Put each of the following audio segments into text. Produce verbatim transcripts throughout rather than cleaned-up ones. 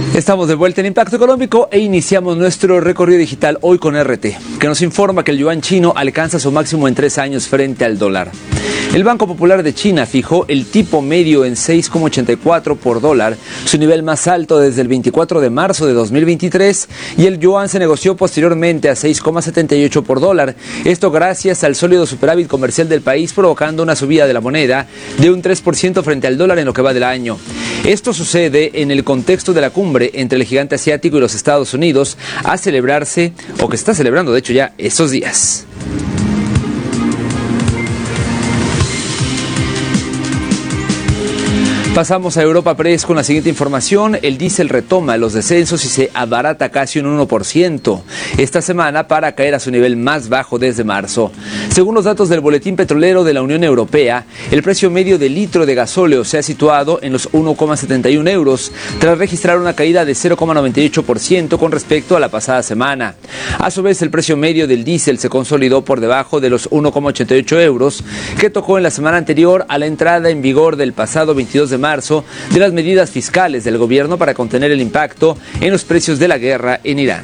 Estamos de vuelta en Impacto Económico e iniciamos nuestro recorrido digital hoy con R T, que nos informa que el yuan chino alcanza su máximo en tres años frente al dólar. El Banco Popular de China fijó el tipo medio en seis coma ochenta y cuatro por dólar, su nivel más alto desde el veinticuatro de marzo de dos mil veintitrés, y el yuan se negoció posteriormente a seis coma setenta y ocho por dólar, esto gracias al sólido superávit comercial del país, provocando una subida de la moneda de un tres por ciento frente al dólar en lo que va del año. Esto sucede en el contexto de la cumbre entre el gigante asiático y los Estados Unidos a celebrarse, o que está celebrando de hecho ya estos días. Pasamos a Europa Press con la siguiente información. El diésel retoma los descensos y se abarata casi un uno por ciento esta semana para caer a su nivel más bajo desde marzo. Según los datos del Boletín Petrolero de la Unión Europea, el precio medio del litro de gasóleo se ha situado en los uno coma setenta y uno euros, tras registrar una caída de cero coma noventa y ocho por ciento con respecto a la pasada semana. A su vez, el precio medio del diésel se consolidó por debajo de los uno coma ochenta y ocho euros, que tocó en la semana anterior a la entrada en vigor del pasado veintidós de marzo de las medidas fiscales del gobierno para contener el impacto en los precios de la guerra en Irán.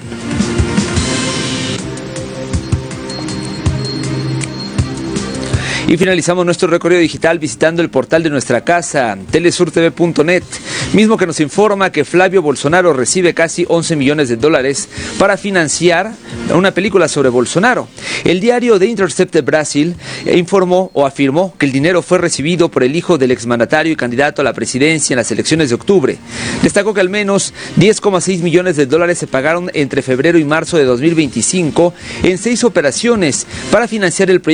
Y finalizamos nuestro recorrido digital visitando el portal de nuestra casa, telesur t v punto net, mismo que nos informa que Flavio Bolsonaro recibe casi once millones de dólares para financiar una película sobre Bolsonaro. El diario The Intercept de Brasil informó o afirmó que el dinero fue recibido por el hijo del exmandatario y candidato a la presidencia en las elecciones de octubre. Destacó que al menos diez coma seis millones de dólares se pagaron entre febrero y marzo de dos mil veinticinco en seis operaciones para financiar el proyecto